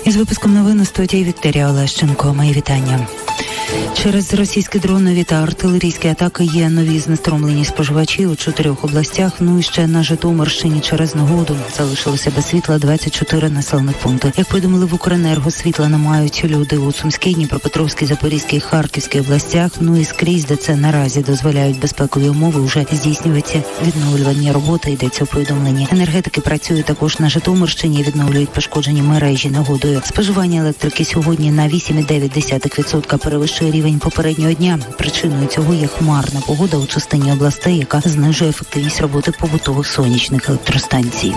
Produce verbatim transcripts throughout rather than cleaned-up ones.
Із випуском новин у студії Вікторія Олещенко. Мої вітання. Через російські дронові та артилерійські атаки є нові знеструмлені споживачі у чотирьох областях. Ну і ще на Житомирщині через негоду залишилося без світла двадцять чотири населених пункти. Як повідомили в Укренерго, світла не мають люди у Сумській, Дніпропетровській, Запорізькій, Харківській областях. Ну і скрізь, де це наразі дозволяють безпекові умови, вже здійснюються відновлювальні роботи, йдеться у повідомленні. Енергетики працюють також на Житомирщині, відновлюють пошкоджені мережі негодою. Споживання електрики сьогодні на вісім цілих дев'ять десятих відсотка перевищує рівень попереднього дня. Причиною цього є хмарна погода у частині областей, яка знижує ефективність роботи побутових сонячних електростанцій.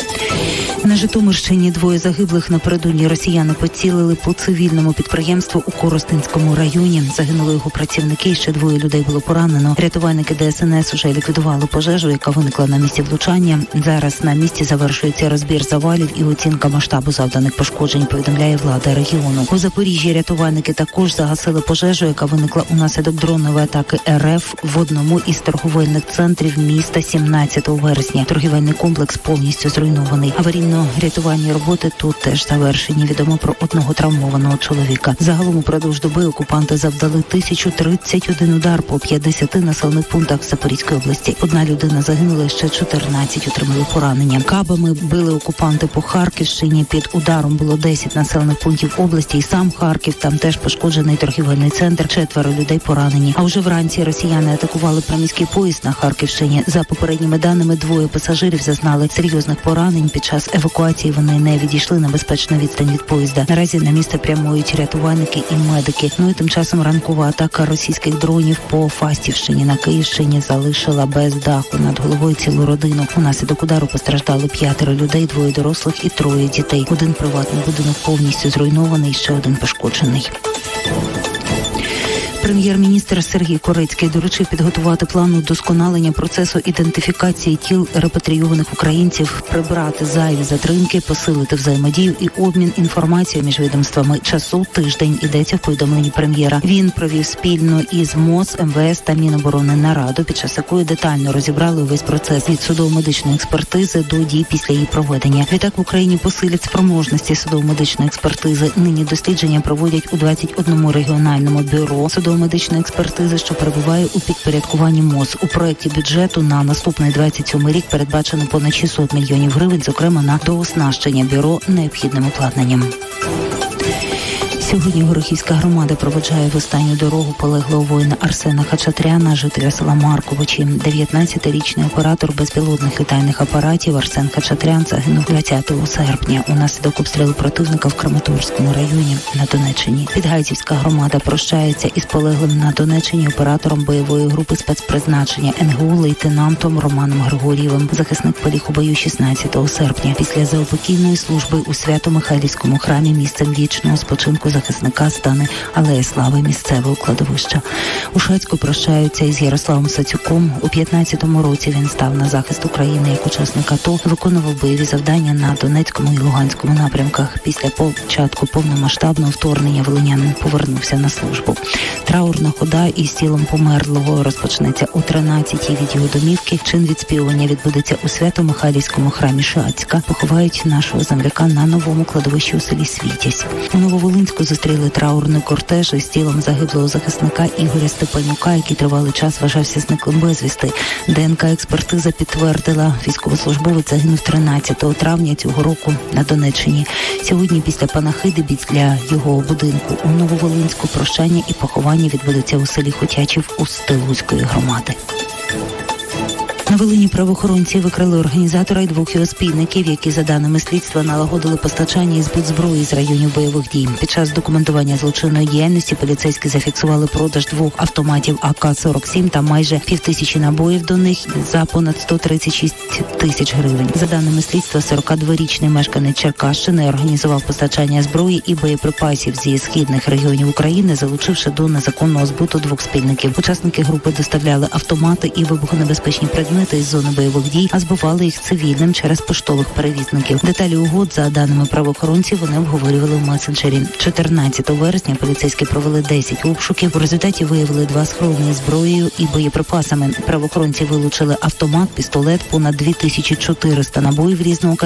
На Житомирщині двоє загиблих. Напередодні росіяни поцілили по цивільному підприємству у Коростенському районі. Загинули його працівники, ще двоє людей було поранено. Рятувальники Де Ес Ен Ес уже ліквідували пожежу, яка виникла на місці влучання. Зараз на місці завершується розбір завалів і оцінка масштабу завданих пошкоджень, повідомляє влада регіону. У Запоріжжі рятувальники також загасили пожежу, яка виникла унаслідок дронової атаки Ер Еф в одному із торговельних центрів міста сімнадцятого вересня. Торгівельний комплекс повністю зруйнований. Аварійно-рятувальні роботи тут теж завершені. Відомо про одного травмованого чоловіка. Загалом упродовж доби окупанти завдали тисячу тридцять один удар по п'ятдесяти населених пунктах Запорізької області. Одна людина загинула, ще чотирнадцять отримали поранення. Кабами били окупанти по Харківщині. Під ударом було десять населених пунктів області. І сам Харків, там теж пошкоджений торгівельний центр. Четверо людей поранені. А вже вранці росіяни атакували приміський поїзд на Харківщині. За попередніми даними, двоє пасажирів зазнали серйозних поранень. Під час евакуації вони не відійшли на безпечну відстань від поїзда. Наразі на місце прямують рятувальники і медики. Ну і тим часом ранкова атака російських дронів по Фастівщині на Київщині залишила без даху над головою цілу родину. Унаслідок удару постраждали п'ятеро людей, двоє дорослих і троє дітей. Один приватний будинок повністю зруйнований, ще один пошкоджений. Прем'єр-міністр Сергій Корецький доручив підготувати план удосконалення процесу ідентифікації тіл репатрійованих українців, прибрати зайві затримки, посилити взаємодію і обмін інформацією між відомствами. Часу тиждень, йдеться в повідомленні прем'єра. Він провів спільно із МОЗ, Ем Ве Ес та Міноборони нараду, під час якої детально розібрали увесь процес від судово-медичної експертизи до дій після її проведення. Відтак в Україні посилять спроможності судово-медичної експертизи. Нині дослідження проводять у двадцять одному регіональному бюро медичної експертизи, що перебуває у підпорядкуванні МОЗ. У проєкті бюджету на наступний двадцять сьомий рік передбачено понад шістсот мільйонів гривень, зокрема на дооснащення бюро необхідним обладнанням. Сьогодні Горохівська громада проведжає в останню дорогу полеглого воїна Арсена Хачатряна, жителя села Марковичі. дев'ятнадцятирічний оператор безпілотних літальних апаратів Арсен Хачатрян загинув двадцятого серпня унаслідок обстрілу противника в Краматорському районі на Донеччині. Підгайцівська громада прощається із полеглим на Донеччині оператором бойової групи спецпризначення Ен Ге У лейтенантом Романом Григорієвим. Захисник поліг у бою шістнадцятого серпня. Після заупокійної служби у Свято-Михайлівському храмі місцем вічного спочинку захисника стане Алея Слави, місцевого кладовища. У Шацьку прощаються із Ярославом Сацюком. У п'ятнадцятому році він став на захист України як учасник АТО, виконував бойові завдання на Донецькому і Луганському напрямках. Після початку повномасштабного вторгнення волинянин повернувся на службу. Траурна хода із тілом померлого розпочнеться о тринадцятій від його домівки. Чин відспівування відбудеться у Свято-Михайлівському храмі Шацька. Поховають нашого земляка на новому кладовищі у селі Світязь. У Нововолинську зустріли траурний кортеж із тілом загиблого захисника Ігоря Степанюка, який тривалий час вважався зниклим безвісти. Де Ен Ка експертиза підтвердила, військовослужбовець загинув тринадцятого травня цього року на Донеччині. Сьогодні після панахиди біля його будинку у Нововолинську прощання і поховання відбудуться у селі Хотячів Устилузької громади. На Волині правоохоронці викрили організатора і двох його спільників, які, за даними слідства, налагодили постачання і збут зброї з районів бойових дій. Під час документування злочинної діяльності поліцейські зафіксували продаж двох автоматів А Ка сорок сім та майже півтисячі набоїв до них за понад сто тридцять шість тисяч гривень. За даними слідства, сорокадворічний мешканець Черкащини організував постачання зброї і боєприпасів зі східних регіонів України, залучивши до незаконного збуту двох спільників. Учасники групи доставляли автомати і вибухонебезпечні предмети із зони бойових дій, а збували їх цивільним через поштових перевізників. Деталі угод, за даними правоохоронців, вони обговорювали в месенджері. чотирнадцятого вересня поліцейські провели десять обшуків. У результаті виявили два сховані зброєю і боєприпасами. Правоохоронці вилучили автомат, пістолет, понад дві тисячі чотириста набоїв різного